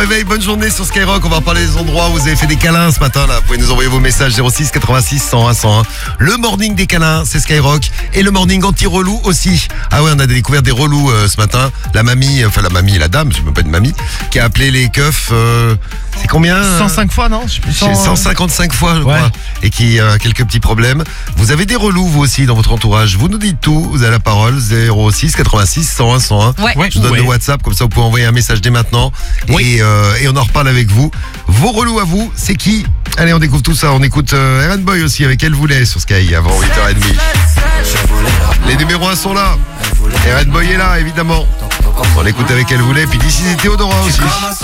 réveil, bonne journée sur Skyrock. On va parler des endroits où vous avez fait des câlins ce matin là. Vous pouvez nous envoyer vos messages 06 86 101 101. Le morning des câlins, c'est Skyrock. Et le morning anti-relou aussi. Ah ouais, on a découvert des relous ce matin. La dame, c'est même pas une mamie, qui a appelé les keufs. C'est combien 105 fois, non? 155 fois, je crois. Ouais. Et qui a quelques petits problèmes. Vous avez des relous, vous aussi, dans votre entourage. Vous nous dites tout. Vous avez la parole. 06 86 101 101. Ouais. Je vous donne le WhatsApp. Comme ça, vous pouvez envoyer un message dès maintenant. Oui. Et on en reparle avec vous. Vos relous à vous, c'est qui? Allez, on découvre tout ça. On écoute Aaron Boy aussi avec Elle voulait sur Sky avant 8h30. Les numéros 1 sont là. Aaron Boy est là, évidemment. On écoute avec Elle voulait. Puis d'ici, c'est Théodora aussi.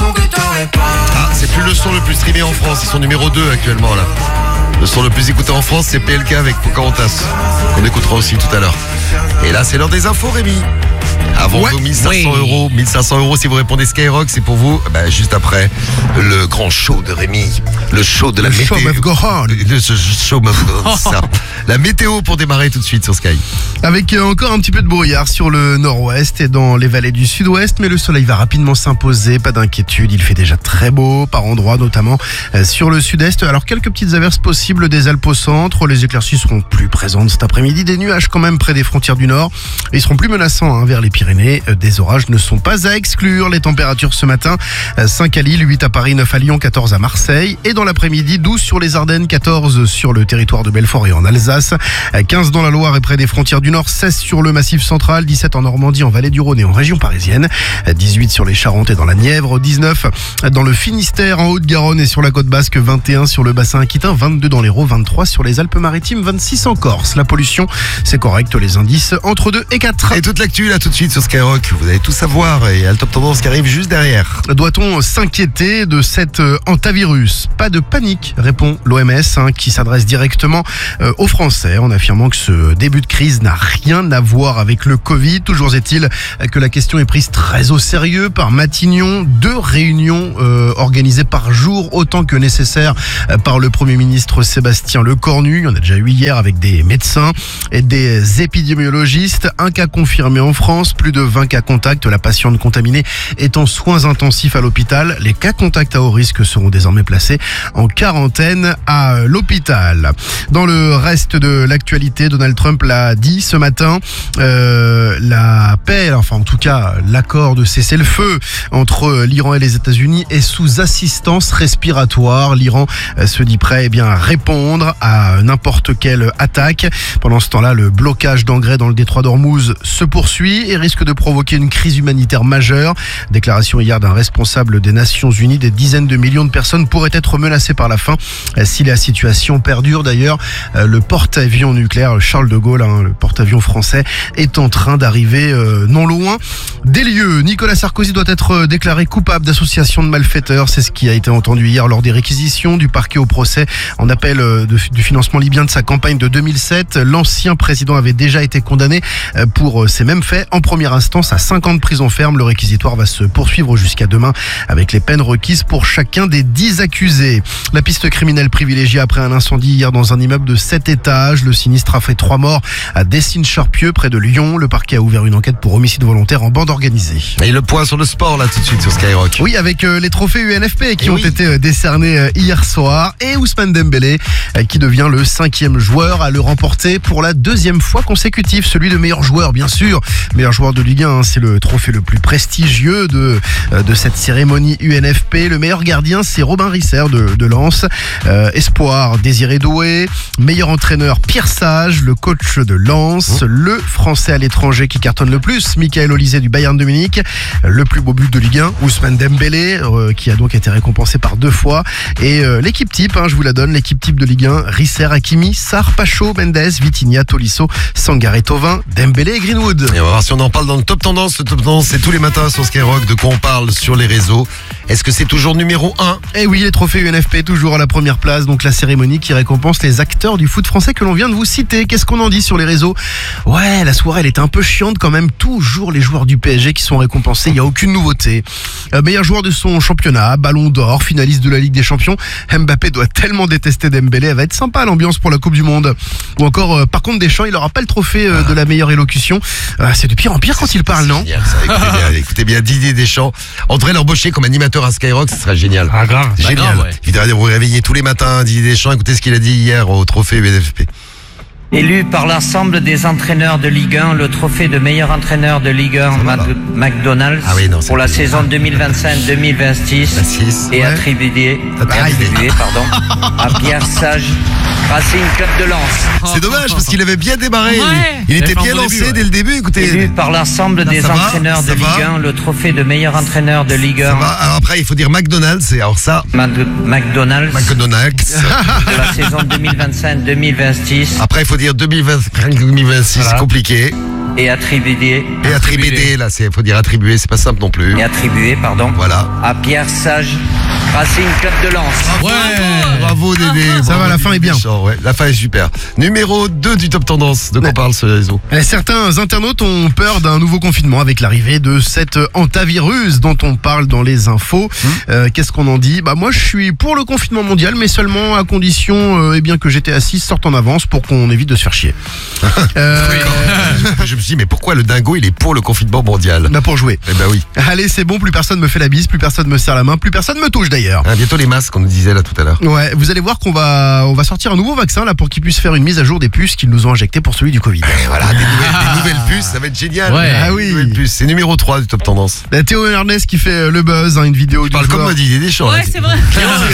Ah, c'est plus le son le plus streamé en France. Ils sont numéro 2 actuellement là. Le son le plus écouté en France, c'est PLK avec Pocahontas. Qu'on écoutera aussi tout à l'heure. Et là, c'est l'heure des infos, Rémi. Avant vos 1500 euros. 1500 euros si vous répondez Skyrock, c'est pour vous. Juste après, le grand show de Rémi. Le show de la météo. Show must go on. Le show must go on, ça. La météo pour démarrer tout de suite sur Sky. Avec encore un petit peu de brouillard sur le nord-ouest et dans les vallées du sud-ouest, mais le soleil va rapidement s'imposer, pas d'inquiétude, il fait déjà très beau, par endroits notamment sur le sud-est. Alors quelques petites averses possibles des Alpes au centre, les éclaircies seront plus présentes cet après-midi, des nuages quand même près des frontières du nord, ils seront plus menaçants vers les Pyrénées, des orages ne sont pas à exclure. Les températures ce matin, 5 à Lille, 8 à Paris, 9 à Lyon, 14 à Marseille, et dans l'après-midi, 12 sur les Ardennes, 14 sur le territoire de Belfort et en Alsace, 15 dans la Loire et près des frontières du nord, 16 sur le Massif central, 17 en Normandie, en Vallée du Rhône et en région parisienne, 18 sur les Charentes et dans la Nièvre, 19 dans le Finistère, en Haute-Garonne et sur la côte basque, 21 sur le bassin aquitain, 22 dans l'Hérault, 23 sur les Alpes-Maritimes, 26 en Corse. La pollution, c'est correct, les indices entre 2 et 4. Et toute l'actu là tout de suite sur Skyrock, vous allez tout savoir et il y a le top tendance qui arrive juste derrière. Doit-on s'inquiéter de cet hantavirus? Pas de panique, répond l'OMS qui s'adresse directement aux Français en affirmant que ce début de crise n'a rien à voir avec le Covid. Toujours est-il que la question est prise très au sérieux par Matignon. 2 réunions organisées par jour, autant que nécessaire par le Premier ministre Sébastien Lecornu. Il y en a déjà eu hier avec des médecins et des épidémiologistes. Un cas confirmé en France, plus de 20 cas contacts. La patiente contaminée est en soins intensifs à l'hôpital. Les cas contacts à haut risque seront désormais placés en quarantaine à l'hôpital. Dans le reste de l'actualité, Donald Trump l'a dit ce matin, la paix, enfin en tout cas l'accord de cessez-le-feu entre l'Iran et les États-Unis est sous assistance respiratoire. L'Iran se dit prêt à répondre à n'importe quelle attaque. Pendant ce temps-là, le blocage d'engrais dans le détroit d'Ormuz se poursuit et risque de provoquer une crise humanitaire majeure. Déclaration hier d'un responsable des Nations Unies. Des dizaines de millions de personnes pourraient être menacées par la faim si la situation perdure. D'ailleurs, le porte-avions nucléaire Charles de Gaulle, le porte-avions français, est en train d'arriver non loin des lieux. Nicolas Sarkozy doit être déclaré coupable d'association de malfaiteurs. C'est ce qui a été entendu hier lors des réquisitions du parquet au procès en appel du financement libyen de sa campagne de 2007. L'ancien président avait déjà été condamné pour ces mêmes faits en première instance à 5 ans de prison ferme. Le réquisitoire va se poursuivre jusqu'à demain avec les peines requises pour chacun des 10 accusés. La piste criminelle privilégiée après un incendie hier dans un immeuble de 7 étages. Le sinistre a fait 3 morts à Dessines-Charpieu près de Lyon. Le parquet a ouvert une enquête pour homicide volontaire en bande organisée. Et le point sur le sport là tout de suite sur Skyrock. Oui, avec les trophées UNFP qui ont été décernés hier soir et Ousmane Dembélé qui devient le 5e joueur à le remporter pour la 2e fois consécutive. Celui de meilleur joueur, bien sûr. Meilleur joueur de Ligue 1, c'est le trophée le plus prestigieux de cette cérémonie UNFP. Le meilleur gardien, c'est Robin Risser de Lens. Espoir, Désiré Doué. Meilleur entraîneur, Pierre Sage, le coach de Lens. Le Français à l'étranger qui cartonne le plus, Michael Olise du Bayern de Munich. Le plus beau but de Ligue 1, Ousmane Dembélé, qui a donc été récompensé par 2 fois. Et l'équipe type, je vous la donne, l'équipe type de Ligue 1, Risser, Hakimi, Sarr, Pacho, Mendes, Vitinha, Tolisso, Sangaré, Thauvin, Dembélé et Greenwood. Et on va voir si on en parle dans le Top Tendance. Le Top Tendance, c'est tous les matins sur Skyrock. De quoi on parle sur les réseaux. Est-ce que c'est toujours numéro 1? Eh oui, les trophées UNFP toujours à la première place. Donc la cérémonie qui récompense les acteurs du foot français que l'on vient de vous citer. Qu'est-ce qu'on en dit sur les réseaux? Ouais, la soirée elle était un peu chiante quand même. Toujours les joueurs du PSG qui sont récompensés. Il n'y a aucune nouveauté. Meilleur joueur de son championnat, Ballon d'Or, finaliste de la Ligue des Champions. Mbappé doit tellement détester Dembélé. Elle va être sympa l'ambiance pour la Coupe du Monde. Ou encore, par contre, Deschamps, il n'aura pas le trophée de la meilleure élocution. C'est de pire pire en pire quand il parle, non? Génial, ça. Écoutez bien, Didier Deschamps. On devrait l'embaucher comme animateur à Skyrock, ce serait génial. Ah, grave. Génial. grave, ouais. Il devrait vous réveiller tous les matins, Didier Deschamps. Écoutez ce qu'il a dit hier au trophée BNFP. Élu par l'ensemble des entraîneurs de Ligue 1, le trophée de meilleur entraîneur de Ligue 1 McDonald's Ah oui, non, c'est pour la plus- saison 2025-2026 6. est attribué à Pierre Sage, Racing Club de Lens. C'est dommage parce qu'il avait bien démarré. Ouais. Il était Il avait fait bien un bon lancé début, ouais. dès le début. Écoutez, Élu par l'ensemble des ça va, entraîneurs de ça va. Ligue 1, le trophée de meilleur entraîneur de Ligue 1 ça va. Alors après, il faut dire McDonald's. Et alors ça, McDonald's McDonald's. pour la saison 2025-2026 Après, il faut dire 2025-2026. Voilà. C'est compliqué. est attribué Et attribué, là, il faut dire attribué. C'est pas simple non plus. Voilà. à Pierre Sage, Racing Club de Lens. Ouais. Bravo Dédé. Ça Bravo, va, la fin Didier est bien. Deschamps, ouais. La fin est super. Numéro 2 du Top Tendance. De quoi on parle sur les réseaux? Certains internautes ont peur d'un nouveau confinement avec l'arrivée de cet hantavirus dont on parle dans les infos. Qu'est-ce qu'on en dit? Bah moi je suis pour le confinement mondial, mais seulement à condition eh bien que GTA 6 sorte en avance pour qu'on évite de se faire chier. Je me suis dit, mais pourquoi le dingo, il est pour le confinement mondial? Bah pour jouer. Eh ben oui. Allez, c'est bon, plus personne me fait la bise, plus personne me serre la main, plus personne me touche d'ailleurs. Hein, bientôt les masques, on nous disait là tout à l'heure. Ouais, vous allez voir qu'on va sortir un nouveau vaccin là pour qu'ils puissent faire une mise à jour des puces qu'ils nous ont injectées pour celui du Covid. Et voilà, des nouvelles puces, ça va être génial. Ouais. Ah Des oui. nouvelles puces. C'est numéro 3 du Top Tendance. Théo Hernandez qui fait le buzz, une vidéo Tu du parles comme joueur. moi Didier Deschamps. Ouais, hein. c'est vrai.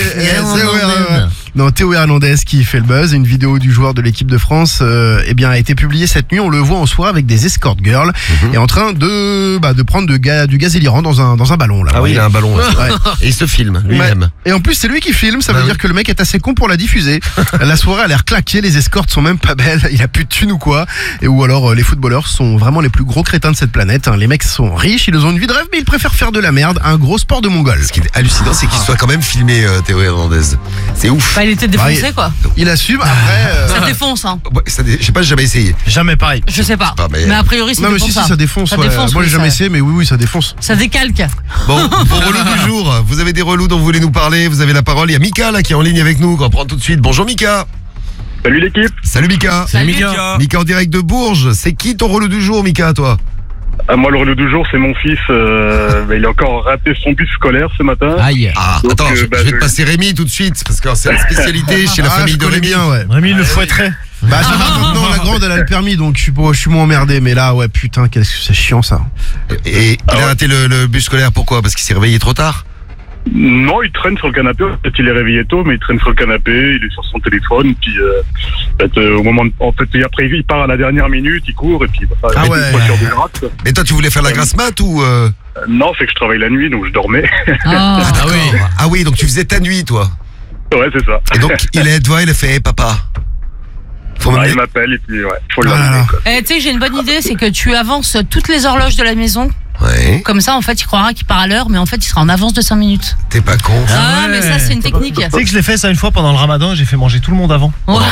Non, Théo Hernandez qui fait le buzz, une vidéo du joueur de l'équipe de France eh bien, a été publiée cette nuit. On le voit en soirée avec des escort girls et en train de prendre du gaz élirant dans un ballon là. Ah vous oui, il voyez. a un ballon. là. Ouais. Et il se filme lui-même. Ouais. Et en plus c'est lui qui filme, ça Bah veut oui. dire que le mec est assez con pour la diffuser. La soirée a l'air claquée, les escortes sont même pas belles, il a plus de thunes ou quoi. Et ou alors les footballeurs sont vraiment les plus gros crétins de cette planète. Les mecs sont riches, ils ont une vie de rêve, mais ils préfèrent faire de la merde, un gros sport de mongol. Ce qui est hallucinant, c'est qu'il soit quand même filmé, Théo Hernandez. C'est ouf. Bah, il était défoncé, quoi. Il assume après. Ça défonce, hein. Ouais, je sais pas, j'ai jamais essayé. Jamais pareil. Je sais pas. pas, mais- Mais a priori, c'est Non mais si défonçable. ça défonce. Ça Ouais. défonce, Moi oui, j'ai jamais ça- essayé, mais oui ça défonce. Ça décalque. Bon, pour relou du jour, vous avez des relous dont vous voulez nous parler, vous avez la parole. Il y a Mika là qui est en ligne avec nous, qu'on prend tout de suite. Bonjour Mika. Salut l'équipe. Salut Mika. Salut. Mika en direct de Bourges. C'est qui ton relou du jour, Mika, toi? Moi, le relou du jour, c'est mon fils. Il a encore raté son bus scolaire ce matin. Aïe. Ah, Donc, attends, je bah, vais te passer Rémi tout de suite, parce que c'est la spécialité chez la famille je de connais Rémi. bien, ouais. Rémi le fouetterait. Bah ça va maintenant, la grande elle a le permis donc je suis moins emmerdé, mais là ouais putain qu'est-ce que c'est chiant ça. Et il a raté le bus scolaire, pourquoi? Parce qu'il s'est réveillé trop tard? Non, il traîne sur le canapé. En fait, il est réveillé tôt, mais il traîne sur le canapé. Il est sur son téléphone. Puis, au moment, après, il part à la dernière minute, il court et puis. Ah il ouais. une voiture de gratte. Mais toi, tu voulais faire la grasse mat ou Non, c'est que je travaille la nuit, donc je dormais. Ah. Ah oui. Ah oui, donc tu faisais ta nuit, toi. Ouais, c'est ça. Et donc, il est devant, il a fait, hey, papa. Faut Ah, m'emmener. il m'appelle et puis, ouais, faut Ah là l'amener. là. quoi. Tu sais, j'ai une bonne idée, c'est que tu avances toutes les horloges de la maison. Ouais, Comme ça, en fait, il croira qu'il part à l'heure, mais en fait, il sera en avance de 5 minutes. t'es pas con. Ah, ouais. mais ça, c'est une technique. Tu sais que je l'ai fait ça une fois pendant le ramadan, j'ai fait manger tout le monde avant. Ouais, ouais,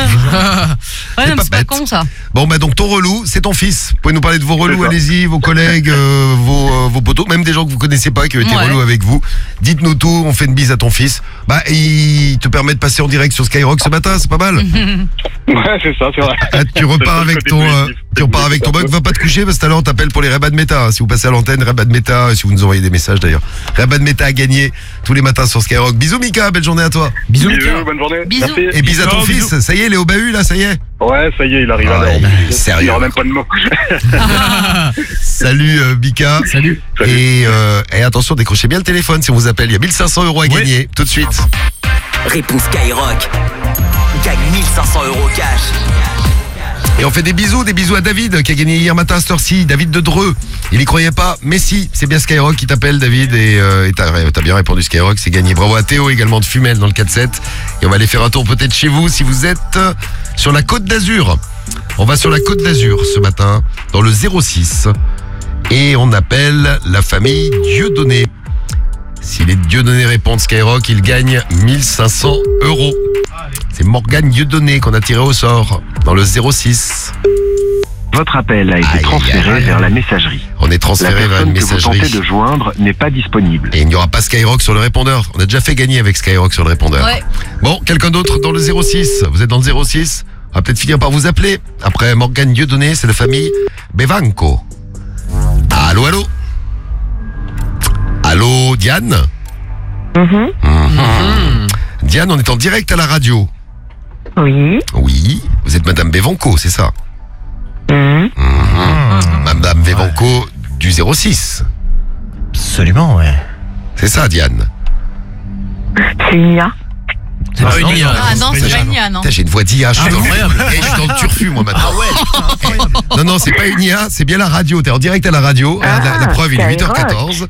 C'est mais pas c'est pas bête. con, ça. Bon, bah donc ton relou, c'est ton fils. Vous pouvez nous parler de vos relous, C'est ça. allez-y, vos collègues, vos potos, même des gens que vous connaissez pas qui ont été Ouais. relous avec vous. Dites-nous tout, on fait une bise à ton fils. Bah, il te permet de passer en direct sur Skyrock ce matin, c'est pas mal. Ouais, c'est ça, c'est vrai. Ah, tu repars C'est le avec côté ton, positif. tu repars avec ton bug, va pas te coucher parce que tout à l'heure on t'appelle pour les Ray-Ban Meta. Si vous passez à l'antenne, Ray-Ban Meta, si vous nous envoyez des messages d'ailleurs. Ray-Ban Meta a gagné tous les matins sur Skyrock. Bisous Mika, belle journée à toi. Bisous. Bisous, bonne journée. Bisous. Merci. Et bisous à ton Ciao, fils. bisous. Ça y est, il est au bahut là, ça y est. Ouais, ça y est, il arrive à Ah, l'heure. il est sérieux. Il aura même pas de mots. Salut Mika. Salut. Salut. Et attention, décrochez bien le téléphone si on vous appelle. Il y a 1500 € à gagner tout de suite. Réponse Skyrock. Gagne 1500 € cash. Et on fait des bisous à David qui a gagné hier matin à cette heure-ci. David de Dreux. Il y croyait pas, mais si, c'est bien Skyrock qui t'appelle David et t'as bien répondu Skyrock, c'est gagné. Bravo à Théo également de Fumel dans le 4-7. Et on va aller faire un tour peut-être chez vous si vous êtes sur la Côte d'Azur. On va sur la Côte d'Azur ce matin dans le 06 et on appelle la famille Dieudonné. Si les Dieudonné répondent Skyrock, ils gagnent 1500 €. C'est Morgane Dieudonné qu'on a tiré au sort dans le 06. Votre appel a été Aïe, transféré aïe, aïe. vers la messagerie. On est La transféré vers une personne que vous messagerie. tentez de joindre n'est pas disponible. Et il n'y aura pas Skyrock sur le répondeur. On a déjà fait gagner avec Skyrock sur le répondeur. Ouais. Bon, quelqu'un d'autre dans le 06. Vous êtes dans le 06. On va peut-être finir par vous appeler. Après Morgane Dieudonné, c'est la famille Bevanco. Allô, allô. Allô, Diane. Diane, on est en direct à la radio. Oui. Oui, vous êtes Madame Bévanco, c'est ça? Madame Bévanco du 06. Absolument, ouais. C'est ça, Diane. C'est une IA. C'est pas une IA. Ah non, c'est pas une IA, non. Putain, j'ai une voix d'IA, je suis Incroyable. je suis dans le turfu, moi, maintenant. Non, non, c'est pas une IA, c'est bien la radio. T'es en direct à la radio. La preuve, il est 8h14.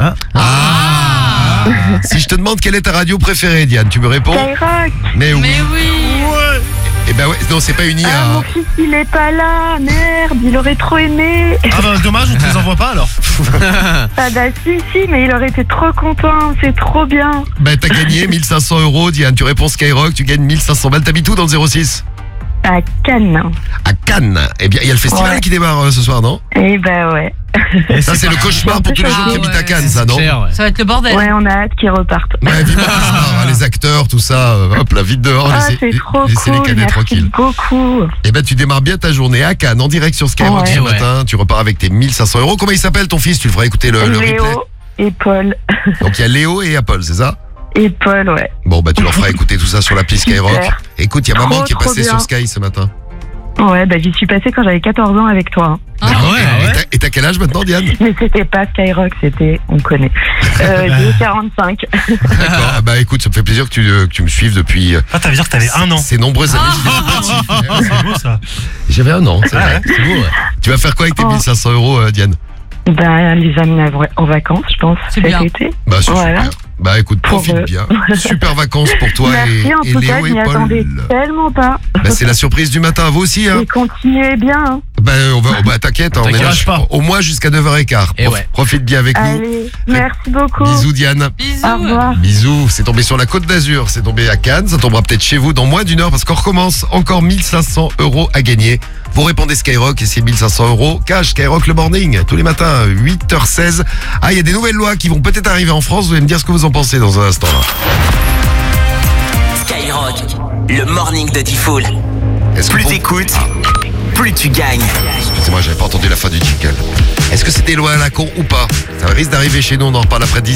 Si je te demande quelle est ta radio préférée, Diane, tu me réponds? Skyrock. Mais oui. Mais oui. Eh ben ouais, non, c'est pas une IA. Ah, mon fils, il est pas là. Merde, il aurait trop aimé. Ah bah dommage, on te les envoie pas alors. Ah bah si, mais il aurait été trop content. C'est trop bien. Ben t'as gagné 1500 €, Diane. Tu réponds Skyrock, tu gagnes 1500 balles. T'habites où dans le 06? À Cannes. À Cannes. Eh bien, il y a le festival Ouais. qui démarre ce soir, non? Eh bah ouais. Ça, c'est le cauchemar pour tous les gens qui habitent à Cannes, ça, non? Ça va être le bordel. Ouais, on a hâte qu'ils repartent. Ouais, vite le cauchemar, hein, les acteurs, tout ça, hop là, vite dehors, Ah, c'est trop laissez les cool. cadets Merci tranquilles. beaucoup. Eh ben, tu démarres bien ta journée à Cannes, en direct sur Skyrock Ouais. ce matin. Tu repars avec tes 1500 €. Comment il s'appelle ton fils? Tu le feras écouter le replay. Léo et Paul. Donc, il y a Léo et Apple, c'est ça? Et Paul, ouais. Bon, bah, tu leur feras écouter tout ça sur l'appli Skyrock. Super. Écoute, il y a maman Trop, qui est trop passée bien. sur Sky ce matin. Ouais, bah j'y suis passée quand j'avais 14 ans avec toi. Ah, Et t'as quel âge maintenant, Diane? Mais c'était pas Skyrock, c'était, on connaît. J'ai 45. D'accord. Bah, écoute, ça me fait plaisir que tu me suives depuis Ah, t'as veut dire que t'avais un an. ces nombreuses années. C'est beau ça. J'avais un an, c'est vrai. C'est beau, ouais. Tu vas faire quoi avec tes Oh. 1500 €, Diane? Ben, les amener en vacances, je pense, C'est cet bien. été. Bah, c'est Voilà. super. Bah, écoute, profite Pour, bien. Super vacances pour toi Merci, en et tout cas, Léo je m'y et attendais Paul. tellement pas. Bah, c'est la surprise du matin, vous aussi, hein? Et continuez bien. Hein. Bah, t'inquiète, on est là T'inquiète pas. au moins jusqu'à 9h15. Et ouais. Profite bien avec nous. Allez, merci beaucoup. Bisous, Diane. Bisous. Au revoir. Bisous. C'est tombé sur la Côte d'Azur, c'est tombé à Cannes, ça tombera peut-être chez vous dans moins d'une heure parce qu'on recommence encore 1500 € à gagner. Vous répondez Skyrock et c'est 1500 € cash. Skyrock le morning, tous les matins, 8h16. Ah, il y a des nouvelles lois qui vont peut-être arriver en France. Vous allez me dire ce que vous en pensez dans un instant. Skyrock, le morning de Diffoul. Est-ce que Plus pour- t'écoutes, plus tu gagnes. Excusez-moi, j'avais pas entendu la fin du jingle. Est-ce que c'est des lois à la con ou pas? Ça risque d'arriver chez nous, on en reparle après 10.